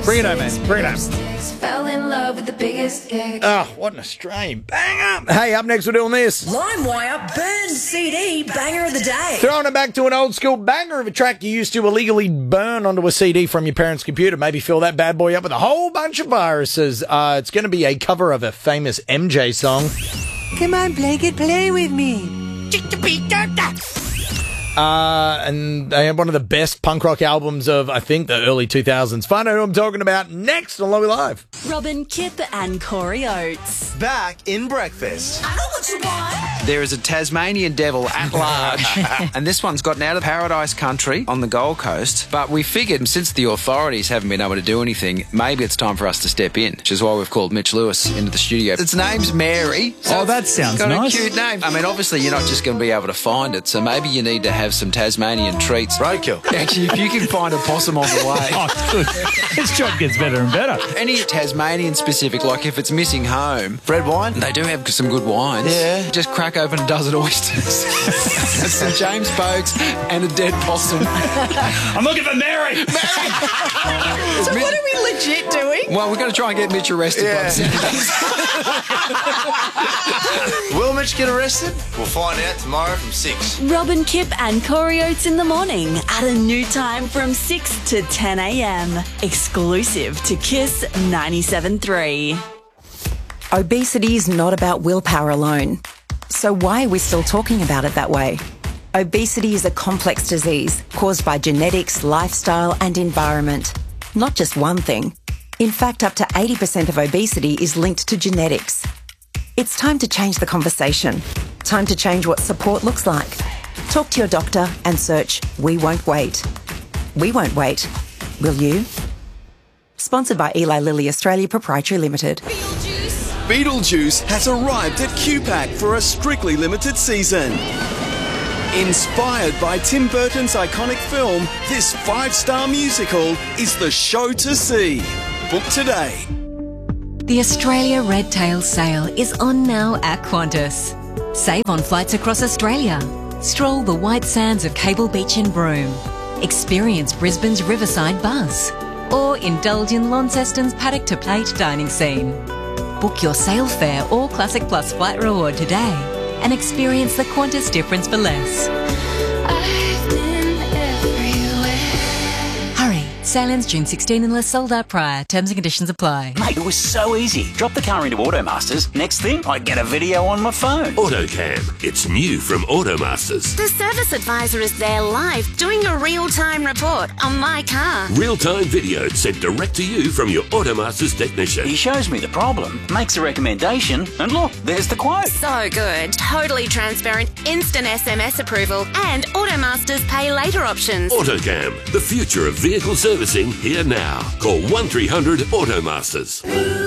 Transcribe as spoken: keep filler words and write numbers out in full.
Bring it home, man. Bring it home. Fell in love with the biggest gig. Oh, what an Australian banger. Hey, up next we're doing this. LimeWire Burn C D Banger of the Day. Throwing it back to an old school banger of a track you used to illegally burn onto a C D from your parents' computer. Maybe fill that bad boy up with a whole bunch of viruses. Uh, it's going to be a cover of a famous M J song. Come on, Blanket, play with me. Uh, and they had one of the best punk rock albums of, I think, the early two thousands. Find out who I'm talking about next on Lowy Live. Robin Kipp and Corey Oates. Back in breakfast. I know what you want. There is a Tasmanian devil at large, and this one's gotten out of Paradise Country on the Gold Coast. But we figured since the authorities haven't been able to do anything, maybe it's time for us to step in, which is why we've called Mitch Lewis into the studio. Its name's Mary. So oh, that sounds it's got nice. a cute name. I mean, obviously you're not just going to be able to find it, so maybe you need to have some Tasmanian treats. Roadkill. Actually, if you can find a possum on the way. Oh, good. This job gets better and better. Any Tasmanian specific, like if it's missing home, Red wine. they do have some good wines. Yeah. Just crack open a dozen oysters. Some James Boakes and a dead possum. I'm looking for Mary. So what are we legit doing? Well, we're going to try and get Mitch arrested by the citizens. Will Mitch get arrested? We'll find out tomorrow from six. Robin Kipp and Corey Oates in the morning at a new time from six to ten a.m. Exclusive to Kiss ninety-seven point three. Obesity is not about willpower alone. So why are we still talking about it that way? Obesity is a complex disease caused by genetics, lifestyle and environment. Not just one thing. In fact, up to eighty percent of obesity is linked to genetics. It's time to change the conversation. Time to change what support looks like. Talk to your doctor and search We Won't Wait. We won't wait. Will you? Sponsored by Eli Lilly Australia Proprietary Limited. Beetlejuice has arrived at Q PAC for a strictly limited season. Inspired by Tim Burton's iconic film, this five-star musical is the show to see. Book today. The Australia Red Tail Sale is on now at Qantas. Save on flights across Australia. Stroll the white sands of Cable Beach in Broome. Experience Brisbane's Riverside Buzz. Or indulge in Launceston's Paddock to Plate dining scene. Book your sale fare or Classic Plus flight reward today and experience the Qantas difference for less. I've been everywhere. Hurry, sale ends June sixteenth unless sold out prior. Terms and conditions apply. Mate, it was so easy. Drop the car into Automasters. Next thing, I get a video on my phone. AutoCam. It's new from Automasters. The service advisor is there live doing a real-time report on my car. Real-time video sent direct to you from your Automasters technician. He shows me the problem, makes a recommendation, and look, there's the quote. So good. Totally transparent, instant S M S approval, and Automasters pay later options. AutoCam. The future of vehicle servicing here now. Call one three hundred Automasters.